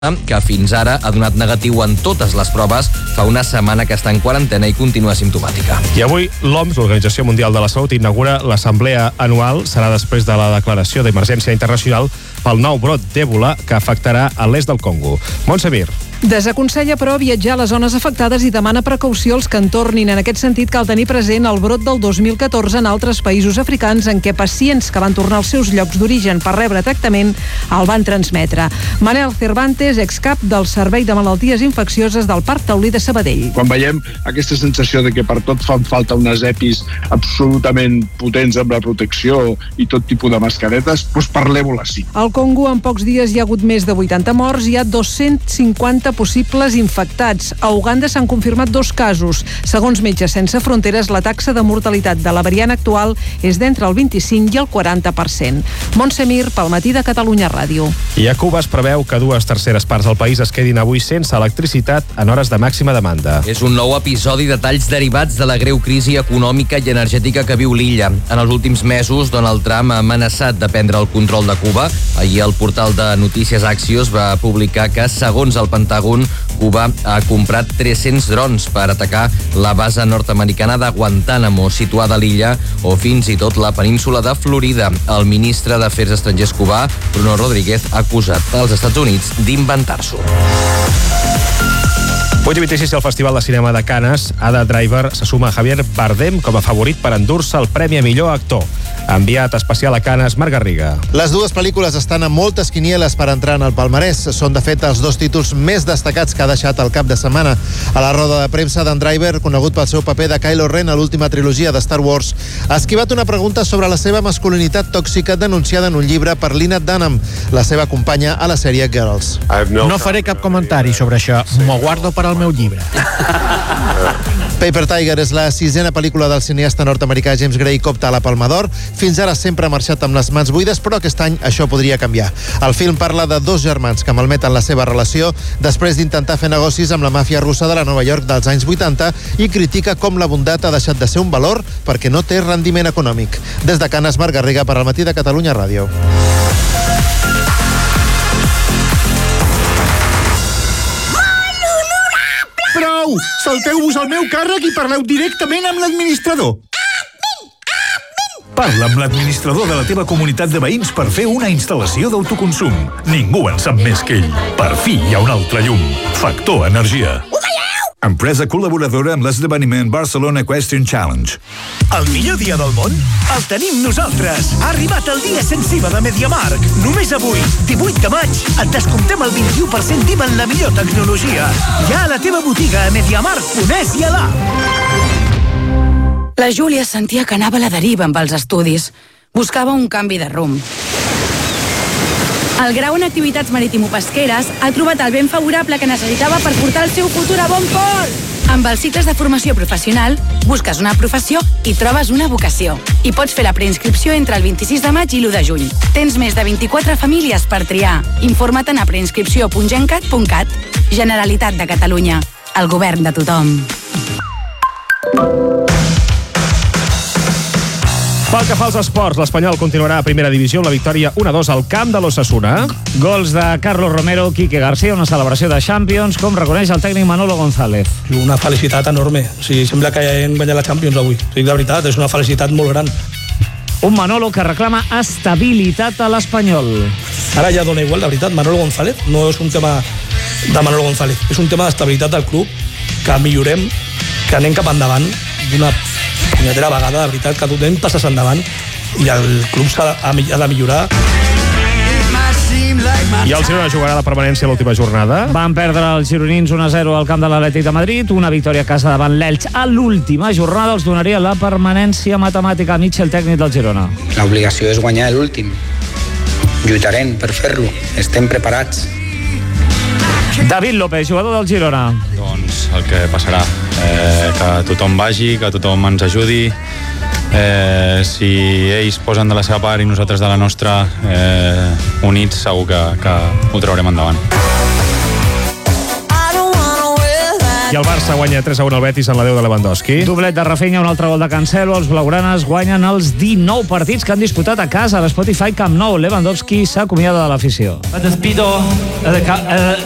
que fins ara ha donat negatiu en totes les proves, fa una setmana que està en quarantena i continua simptomàtica. I avui l'OMS, l'Organització Mundial de la Salut, inaugura l'assemblea anual. Serà després de la declaració d'emergència internacional pel nou brot d'Ebola que afectarà a l'est del Congo. Montse Mir. Desaconsella, però, viatjar a les zones afectades i demana precaució als que en tornin. En aquest sentit, cal tenir present el brot del 2014 en altres països africans en què pacients que van tornar als seus llocs d'origen per rebre tractament el van transmetre. Manel Cervantes, excap del Servei de Malalties Infeccioses del Parc Taulí de Sabadell. Quan veiem aquesta sensació de que per tot fan falta unes EPIs absolutament potents amb la protecció i tot tipus de mascaretes, doncs parlem-ho sí. Al Congo, en pocs dies hi ha hagut més de 80 morts i hi ha 250 possibles infectats. A Uganda s'han confirmat 2 casos. Segons Metges Sense Fronteres, la taxa de mortalitat de la variant actual és d'entre el 25 i el 40%. Montse Mir, pel Matí de Catalunya Ràdio. I a Cuba es preveu que 2/3 parts del país es quedin avui sense electricitat en hores de màxima demanda. És un nou episodi de talls derivats de la greu crisi econòmica i energètica que viu l'illa. En els últims mesos, Donald Trump ha amenaçat de prendre el control de Cuba. Ahir el portal de notícies Axios va publicar que, segons el Pentàgon, Cuba ha comprat 300 drons per atacar la base nord-americana de Guantánamo, situada a l'illa, o fins i tot la península de Florida. El ministre d'Afers Estrangers cubà, Bruno Rodríguez, ha acusat als Estats Units d'inventar-s'ho. 8:26 al Festival de Cinema de Cannes. Ada Driver se suma a Javier Bardem com a favorit per endur-se el Premi a Millor Actor. Enviat especial a Cannes, Marc Garriga. Les dues pel·lícules estan a moltes quinieles per entrar en el palmarès. Són, de fet, els 2 títols més destacats que ha deixat el cap de setmana. A la roda de premsa, d'en Driver, conegut pel seu paper de Kylo Ren a l'última trilogia de Star Wars, ha esquivat una pregunta sobre la seva masculinitat tòxica denunciada en un llibre per Lena Dunham, la seva companya a la sèrie Girls. No faré cap comentari sobre això. M'ho guardo per al meu llibre. Paper Tiger és la 6a pel·lícula del cineasta nord-americà James Gray que opta a la Palma d'Or. Fins ara sempre ha marxat amb les mans buides, però aquest any això podria canviar. El film parla de 2 germans que malmeten la seva relació després d'intentar fer negocis amb la màfia russa de la Nova York dels anys 80 i critica com la bondat ha deixat de ser un valor perquè no té rendiment econòmic. Des de Cannes, Marc Garriga, per al Matí de Catalunya Ràdio. Prou! Salteu-vos al meu càrrec i parleu directament amb l'administrador. Parla amb l'administrador de la teva comunitat de veïns per fer una instal·lació d'autoconsum. Ningú en sap més que ell. Per fi hi ha un altre llum. Factor Energia. Empresa col·laboradora amb l'esdeveniment Barcelona Equestrian Challenge. El millor dia del món el tenim nosaltres. Ha arribat el dia sensible de MediaMarkt. Només avui, 18 de maig, et descomptem el 21% d'IVA en la millor tecnologia. Ja a la teva botiga a MediaMarkt.es i a l'app. La Júlia sentia que anava a la deriva amb els estudis. Buscava un canvi de rumb. El grau en activitats maritimo-pesqueres ha trobat el vent favorable que necessitava per portar el seu futur a bon port. Amb els cicles de formació professional, busques una professió i trobes una vocació. I pots fer la preinscripció entre el 26 de maig i l'1 de juny. Tens més de 24 famílies per triar. Informa't a preinscripció.gencat.cat. Generalitat de Catalunya. El govern de tothom. Pel que fa als esports, l'Espanyol continuarà a primera divisió amb la victòria 1-2 al camp de l'Osasuna. Gols de Carlos Romero, Quique García, una celebració de Champions, com reconeix el tècnic Manolo González. Una felicitat enorme. O sigui, sembla que hem guanyat la Champions avui. O sigui, de veritat, és una felicitat molt gran. Un Manolo que reclama estabilitat a l'Espanyol. Ara ja dona igual, de veritat, Manolo González. No és un tema de Manolo González. És un tema d'estabilitat del club, que millorem, que anem cap endavant d'una punyetera vegada, de veritat, que tothom passes endavant i el club ha de millorar. I el Girona jugarà la permanència a l'última jornada. Van perdre els gironins 1-0 al camp de l'Atlètic de Madrid. Una victòria a casa davant l'Elx a l'última jornada els donaria la permanència matemàtica a Mitchell, tècnic del Girona. L'obligació és guanyar l'últim. Lluitarem per fer-lo. Estem preparats. David López, jugador del Girona. Doncs el que passarà, que tothom vagi, que tothom ens ajudi. Si ells posen de la seva part i nosaltres de la nostra, units, segur que ho traurem endavant. I el Barça guanya 3-1 al Betis en la 10 de Lewandowski. Doblet de Rafinha, un altre gol de Cancelo. Els blaugranes guanyen els 19 partits que han disputat a casa a l'Spotify Camp Nou. Lewandowski s'acomiada de l'afició.